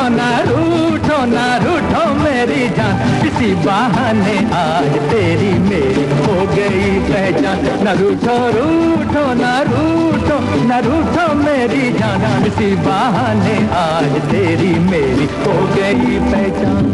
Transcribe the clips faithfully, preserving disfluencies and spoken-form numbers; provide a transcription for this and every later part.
ना रूठो ना रूठो मेरी जान, किसी बहाने आज तेरी मेरी हो गई पहचान। न रूठो रूठो ना रूठो न रूठो मेरी जान, किसी बहाने आज तेरी मेरी हो गई पहचान।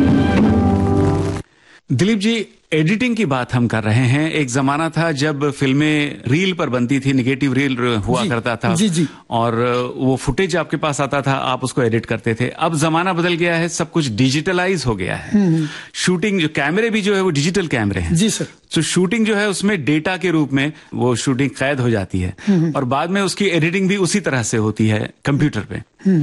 दिलीप जी, एडिटिंग की बात हम कर रहे हैं। एक जमाना था जब फिल्में रील पर बनती थी, निगेटिव रील हुआ जी, करता था जी जी और वो फुटेज आपके पास आता था, आप उसको एडिट करते थे। अब जमाना बदल गया है, सब कुछ डिजिटलाइज हो गया है। शूटिंग जो कैमरे भी जो है वो डिजिटल कैमरे हैं। जी सर। तो शूटिंग जो है उसमें डेटा के रूप में वो शूटिंग कैद हो जाती है और बाद में उसकी एडिटिंग भी उसी तरह से होती है कंप्यूटर पे।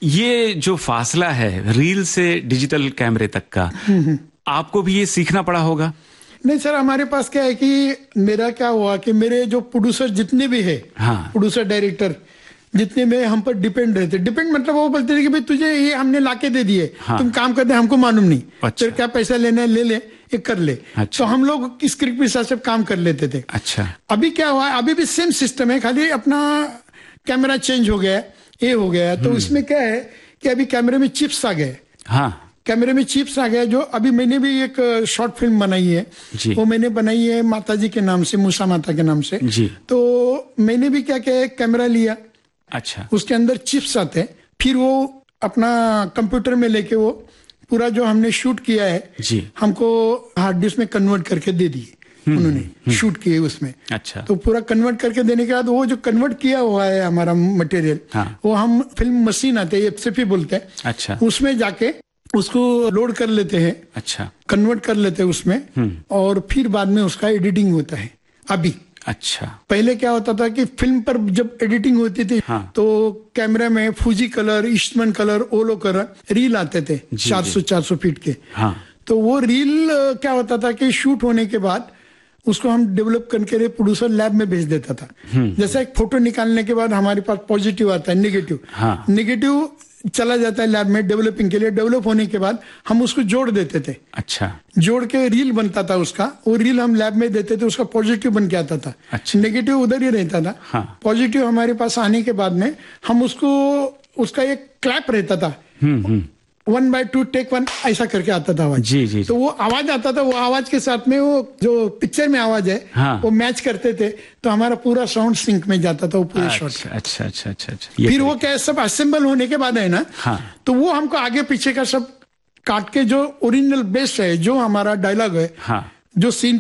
ये जो फासला है रील से डिजिटल कैमरे तक का, आपको भी ये सीखना पड़ा होगा? नहीं सर, हमारे पास क्या है कि मेरा क्या हुआ कि मेरे जो प्रोड्यूसर जितने भी है, हाँ, प्रोड्यूसर डायरेक्टर जितने में हम पर डिपेंड रहते, डिपेंड मतलब वो बोलते थे कि भाई तुझे ये हमने लाके दे दिए, हाँ, तुम काम कर दे, हमको मालूम नहीं, अच्छा, तेरे क्या पैसा लेना है ले ले, ये कर ले। अच्छा। तो हम लोग स्क्रिप्ट के हिसाब से काम कर लेते थे। अच्छा। अभी क्या हुआ, अभी भी सेम सिस्टम है, खाली अपना कैमरा चेंज हो गया, ये हो गया। तो इसमें क्या है कि अभी कैमरे में चिप्स आ गए। हाँ, कैमरे में चिप्स आ गया। जो अभी मैंने भी एक शॉर्ट फिल्म बनाई है, वो मैंने बनाई है माता जी के नाम से, मूसा माता के नाम से जी। तो मैंने भी क्या किया, कैमरा लिया, अच्छा, उसके अंदर चिप्स आते हैं, फिर वो अपना कंप्यूटर में लेके वो पूरा जो हमने शूट किया है जी, हमको हार्ड डिस्क में कन्वर्ट करके दे दिए उन्होंने, शूट किए उसमें। अच्छा। तो पूरा कन्वर्ट करके देने के बाद वो जो कन्वर्ट किया हुआ है हमारा मटेरियल, हाँ, वो हम फिल्म मशीन आते हैं, एफसीपी बोलते हैं, अच्छा, उसमें जाके उसको लोड कर लेते हैं, अच्छा, कन्वर्ट कर लेते हैं उसमें, और फिर बाद में उसका एडिटिंग होता है अभी। अच्छा। पहले क्या होता था कि फिल्म पर जब एडिटिंग होती थी, हाँ, तो कैमरा में फूजी कलर, ईस्टमन कलर, ओलो कलर रील आते थे चार सौ चार सौ फीट के। हाँ, तो वो रील क्या होता था कि शूट होने के बाद उसको हम डेवलप करके प्रोड्यूसर लैब में भेज देता था। जैसा एक फोटो निकालने के बाद हमारे पास पॉजिटिव आता है, नेगेटिव, हाँ, नेगेटिव चला जाता है लैब में डेवलपिंग के लिए। डेवलप होने के बाद हम उसको जोड़ देते थे। अच्छा। जोड़ के रील बनता था उसका, वो रील हम लैब में देते थे, उसका पॉजिटिव बन के आता था। अच्छा। नेगेटिव उधर ही रहता था। हाँ। पॉजिटिव हमारे पास आने के बाद में हम उसको, उसका एक क्लैप रहता था, one by two take one ऐसा करके आता था आवाज। जी, जी, तो वो आवाज आता था, वो आवाज के साथ में वो जो पिक्चर में आवाज है, हाँ, वो मैच करते थे, तो हमारा पूरा साउंड सिंक में जाता था वो पूरे शॉट। अच्छा, अच्छा, अच्छा, अच्छा, अच्छा। फिर वो क्या सब असेंबल होने के बाद है ना, हाँ, तो वो हमको आगे पीछे का सब काट के जो ओरिजिनल बेस है, जो हमारा डायलॉग है, हाँ, जो सीन